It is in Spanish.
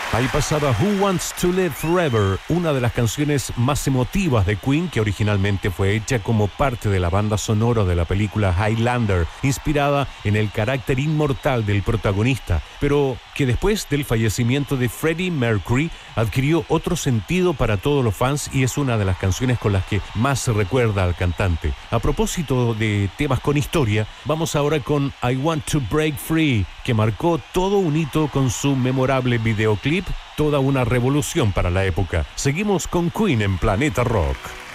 Ahí pasaba Who Wants to Live Forever, una de las canciones más emotivas de Queen, que originalmente fue hecha como parte de la banda sonora de la película Highlander, inspirada en el carácter inmortal del protagonista, pero que después del fallecimiento de Freddie Mercury adquirió otro sentido para todos los fans y es una de las canciones con las que más se recuerda al cantante. A propósito de temas con historia, vamos ahora con I Want to Break Free, que marcó todo un hito con su memorable videoclip, toda una revolución para la época. Seguimos con Queen en Planeta Rock.